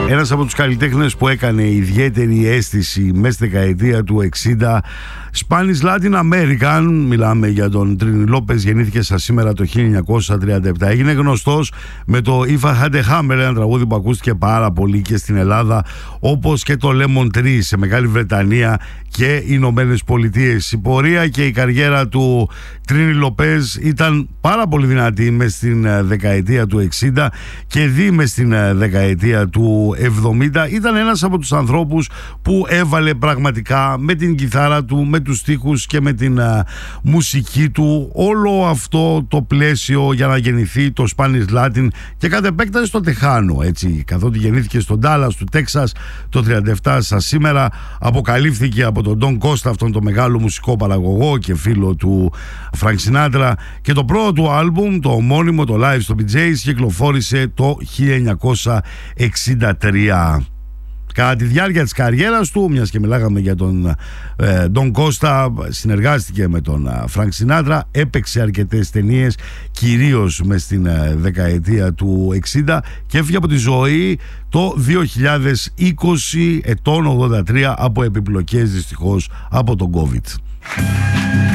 Ένας από τους καλλιτέχνες που έκανε ιδιαίτερη αίσθηση μέσα στη δεκαετία του 60, Spanish Latin American, μιλάμε για τον Τρίνι Λόπες, γεννήθηκε στα σήμερα το 1937. Έγινε γνωστός με το If I Had a Hammer, ένα τραγούδι που ακούστηκε πάρα πολύ και στην Ελλάδα, όπως και το Lemon Tree σε Μεγάλη Βρετανία και Ηνωμένες Πολιτείες. Η πορεία και η καριέρα του Τρίνι Λοπές ήταν πάρα πολύ δυνατή μες στην δεκαετία του 60 και δει μες στην δεκαετία του 70. Ήταν ένας από τους ανθρώπους που έβαλε πραγματικά με την κιθάρα του, με τους στίχους και με την μουσική του όλο αυτό το πλαίσιο για να γεννηθεί το Spanish Latin και κατ' επέκταση στο Τεχάνο, έτσι, καθότι γεννήθηκε στον Ντάλλας του Τέξας το 37. Στα σήμερα αποκαλύφθηκε από τον Ντον Κώστα, αυτόν τον μεγάλο μουσικό παραγωγό και φίλο του Φρανκ Σινάτρα, και το πρώτο του άλμπουμ, το ομώνυμο, το Live στο BJ's, κυκλοφόρησε το 1963. Κατά τη διάρκεια της καριέρας του, μιας και μιλάγαμε για τον Ντον Κώστα, συνεργάστηκε με τον Φρανκ Σινάτρα, έπαιξε αρκετές ταινίες, κυρίως μες στην δεκαετία του 60, και έφυγε από τη ζωή το 2020, ετών 83, από επιπλοκές δυστυχώς από τον COVID.